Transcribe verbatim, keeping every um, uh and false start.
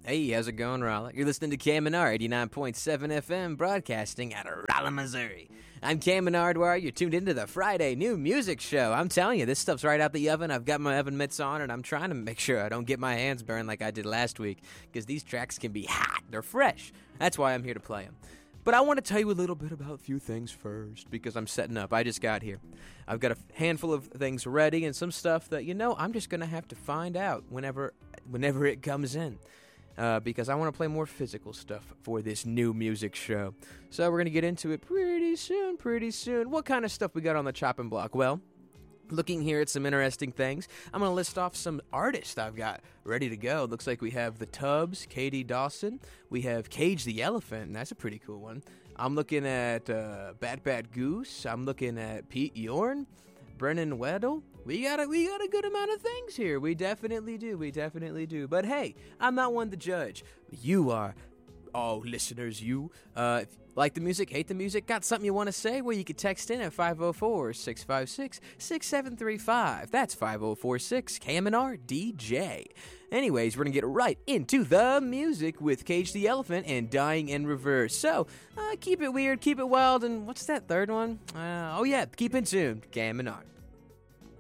Hey, how's it going, Rolla? You're listening to Cam and R, eighty-nine point seven F M, broadcasting out of Rolla, Missouri. I'm Cam and Ardwar. You're tuned into the Friday New Music Show. I'm telling you, this stuff's right out the oven. I've got my oven mitts on, and I'm trying to make sure I don't get my hands burned like I did last week, because these tracks can be hot. They're fresh. That's why I'm here to play them. But I want to tell you a little bit about a few things first, because I'm setting up. I just got here. I've got a handful of things ready and some stuff that, you know, I'm just going to have to find out whenever, whenever it comes in. Uh, because I want to play more physical stuff for this new music show. So we're going to get into it pretty soon, pretty soon. What kind of stuff we got on the chopping block? Well, looking here at some interesting things, I'm going to list off some artists I've got ready to go. Looks like we have The Tubbs, Katie Dawson. We have Cage the Elephant, and that's a pretty cool one. I'm looking at uh, Bad Bad Goose. I'm looking at Pete Yorn, Brennan Weddle. We got a, we got a good amount of things here. We definitely do. We definitely do. But hey, I'm not one to judge. You are. Oh, listeners, you. Uh, if you like the music, hate the music, got something you want to say? Well, you can text in at five oh four, six five six, six seven three five. That's five oh four six K M N R D J. Anyways, we're going to get right into the music with Cage the Elephant and Dying in Reverse. So, uh, keep it weird, keep it wild, and what's that third one? Uh, oh yeah, keep it tuned. K M N R.